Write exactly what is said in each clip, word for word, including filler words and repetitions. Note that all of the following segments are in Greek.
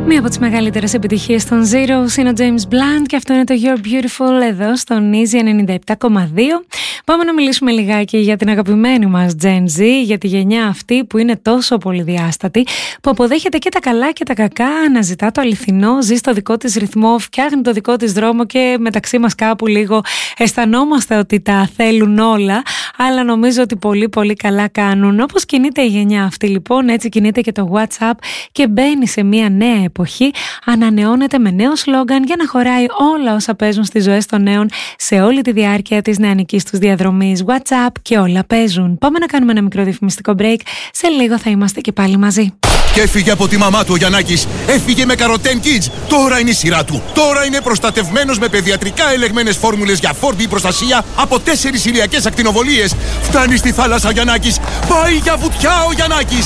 Μία από τις μεγαλύτερες επιτυχίες των Zeros είναι ο James Blunt και αυτό είναι το You're Beautiful εδώ στον Easy ενενήντα επτά κόμμα δύο. Πάμε να μιλήσουμε λιγάκι για την αγαπημένη μας Gen Z, για τη γενιά αυτή που είναι τόσο πολυδιάστατη, που αποδέχεται και τα καλά και τα κακά, αναζητά το αληθινό, ζει στο δικό της ρυθμό, φτιάχνει το δικό της δρόμο και μεταξύ μας κάπου λίγο αισθανόμαστε ότι τα θέλουν όλα, αλλά νομίζω ότι πολύ πολύ καλά κάνουν. Όπως κινείται η γενιά αυτή λοιπόν, έτσι κινείται και το WhatsApp και μπαίνει σε μια νέα εποχή, ανανεώνεται με νέο σλόγγαν για να χωράει όλα όσα παίζουν στις ζωές των νέων σε όλη τη διάρκεια της νεανικής τους διαδρομής. WhatsApp και όλα παίζουν. Πάμε να κάνουμε ένα μικρό διαφημιστικό break. Σε λίγο θα είμαστε και πάλι μαζί. Και έφυγε από τη μαμά του ο Γιαννάκης. Έφυγε με Καροτέν Kids. Τώρα είναι η σειρά του. Τώρα είναι προστατευμένος με παιδιατρικά ελεγμένες φόρμουλες για φόρτη προστασία από τέσσερις ηλιακές ακτινοβολίες. Φτάνει στη θάλασσα ο Γιαννάκης. Πάει για βουτιά ο Γιαννάκης.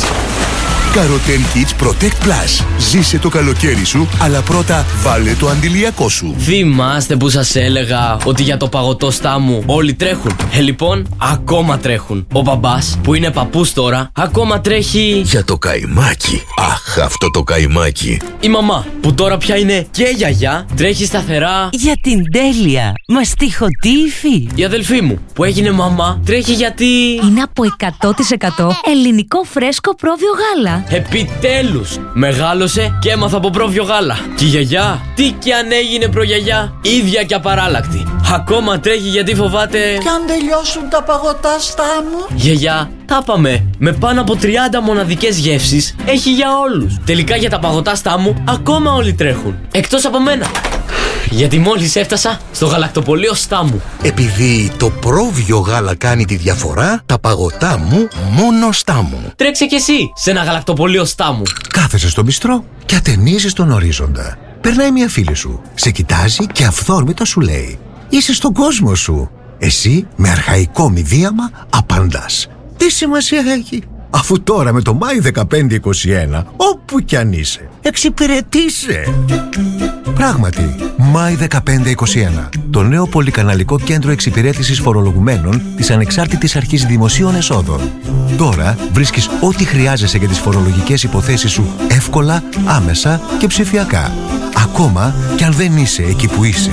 Καροτέν Kids Protect Plus. Ζήσε το καλοκαίρι σου, αλλά πρώτα βάλε το αντιλιακό σου. Θυμάστε που σας έλεγα ότι για το παγωτό στάμου όλοι τρέχουν? Ε, λοιπόν, ακόμα τρέχουν. Ο μπαμπάς, που είναι παππούς τώρα, ακόμα τρέχει για το καϊμάκι. Αχ, αυτό το καϊμάκι. Η μαμά, που τώρα πια είναι και γιαγιά, τρέχει σταθερά για την τέλεια μαστιχωτή υφή. Η αδελφή μου, που έγινε μαμά, τρέχει γιατί είναι από εκατό τοις εκατό ελληνικό φρέσκο πρόβιο γάλα. Επιτέλους! Μεγάλωσε και έμαθα από πρόβιο γάλα. Και η γιαγιά, τι κι αν έγινε προγιαγιά, ίδια και απαράλλακτη. Ακόμα τρέχει γιατί φοβάται κι αν τελειώσουν τα παγωτά στάμου. Γιαγιά, τα πάμε. Με πάνω από τριάντα μοναδικές γεύσεις έχει για όλους. Τελικά για τα παγωτά στάμου ακόμα όλοι τρέχουν. Εκτός από μένα. Γιατί μόλις έφτασα στο γαλακτοπωλείο Στάμου. Επειδή το πρόβιο γάλα κάνει τη διαφορά, τα παγωτά μου μόνο Στάμου. Τρέξε κι εσύ σε ένα γαλακτοπωλείο Στάμου. Κάθεσαι στο μπιστρό και ατενίζεις τον ορίζοντα. Περνάει μια φίλη σου, σε κοιτάζει και αυθόρμητα σου λέει: είσαι στον κόσμο σου. Εσύ με αρχαϊκό μηδίαμα απαντάς: τι σημασία έχει, αφού τώρα με το Μάη δεκαπέντε είκοσι ένα, όπου κι αν είσαι, εξυπηρετήσε. Πράγματι, Μάη δεκαπέντε είκοσι ένα, το νέο πολυκαναλικό κέντρο εξυπηρέτησης φορολογουμένων της Ανεξάρτητης Αρχής Δημοσίων Εσόδων. Τώρα βρίσκεις ό,τι χρειάζεσαι για τις φορολογικές υποθέσεις σου εύκολα, άμεσα και ψηφιακά. Ακόμα κι αν δεν είσαι εκεί που είσαι.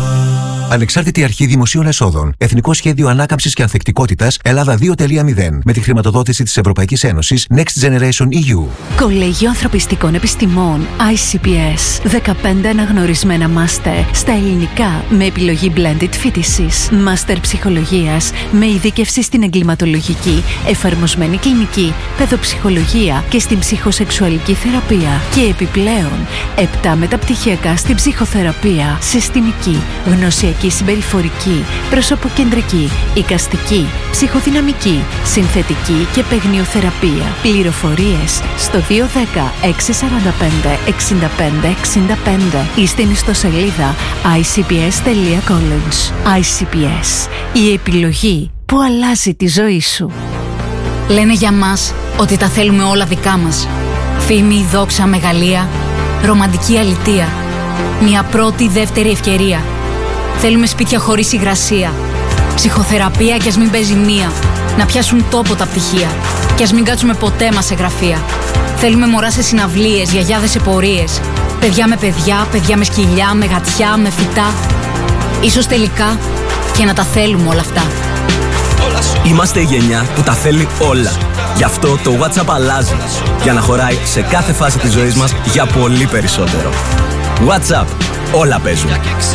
Ανεξάρτητη Αρχή Δημοσίων Εσόδων. Εθνικό Σχέδιο Ανάκαμψης και Ανθεκτικότητας Ελλάδα δύο κόμμα μηδέν. Με τη χρηματοδότηση της Ευρωπαϊκής Ένωσης Next Generation ι γιου. Κολέγιο Ανθρωπιστικών Επιστημών άι σι πι ες. δεκαπέντε αναγνωρισμένα μάστερ στα ελληνικά με επιλογή blended φοιτησης. Μάστερ ψυχολογίας με ειδίκευση στην εγκληματολογική, εφαρμοσμένη κλινική, παιδοψυχολογία και στην ψυχοσεξουαλική θεραπεία. Και επιπλέον επτά μεταπτυχιακά στην ψυχοθεραπεία, συστημική, γνωσιακή συμπεριφορική, προσωποκεντρική, εικαστική, ψυχοδυναμική, συνθετική και παιγνιοθεραπεία. Πληροφορίες στο δύο ένα μηδέν έξι τέσσερα πέντε έξι πέντε έξι πέντε ή στην ιστοσελίδα άι σι πι ες τελεία college. άι σι πι ες, η επιλογή που αλλάζει τη ζωή σου. Λένε για μας ότι τα θέλουμε όλα δικά μας. Φήμη, δόξα, μεγαλεία, ρομαντική αλητεία. Μια πρώτη, δεύτερη ευκαιρία. Θέλουμε σπίτια χωρίς υγρασία. Ψυχοθεραπεία κι ας μην παίζει μία. Να πιάσουν τόπο τα πτυχία. Κι ας μην κάτσουμε ποτέ μας σε γραφεία. Θέλουμε μωρά σε συναυλίες, γιαγιάδες σε πορείες. Παιδιά με παιδιά, παιδιά με σκυλιά, με γατιά, με φυτά. Ίσως τελικά και να τα θέλουμε όλα αυτά. Είμαστε η γενιά που τα θέλει όλα. Γι' αυτό το WhatsApp αλλάζει. Για να χωράει σε κάθε φάση της ζωής μας για πολύ περισσότερο. WhatsApp. Όλα παίζουν.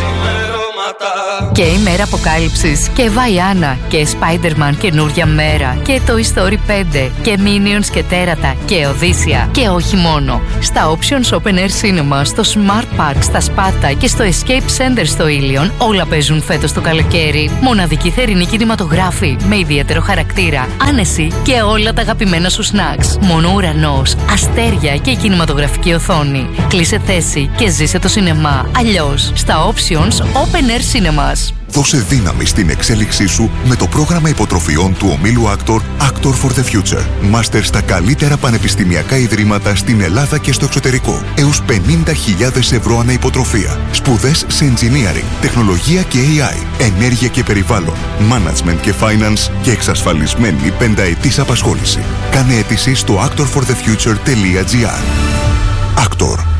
Και η μέρα αποκάλυψης και Βαϊάννα και Spider-Man καινούρια μέρα και Toy Story πέντε και Minions και Τέρατα και Οδύσσια και όχι μόνο. Στα Options Open Air Cinema, στο Smart Park, στα Σπάτα και στο Escape Center στο Ήλιον όλα παίζουν φέτος το καλοκαίρι. Μοναδική θερινή κινηματογράφη με ιδιαίτερο χαρακτήρα, άνεση και όλα τα αγαπημένα σου snacks. Μόνο ουρανός, αστέρια και η κινηματογραφική οθόνη. Κλείσε θέση και ζήσε το σινεμά. Αλλιώς στα Options Open Air Cinemas. Δώσε δύναμη στην εξέλιξή σου με το πρόγραμμα υποτροφιών του ομίλου Actor Actor for the Future. Μάστερ στα καλύτερα πανεπιστημιακά ιδρύματα στην Ελλάδα και στο εξωτερικό. Έως πενήντα χιλιάδες ευρώ ανά υποτροφία. Σπουδές σε engineering, τεχνολογία και έι άι, ενέργεια και περιβάλλον, management και finance και εξασφαλισμένη πενταετής απασχόληση. Κάνε αίτηση στο actor for the future τελεία gr. Actor.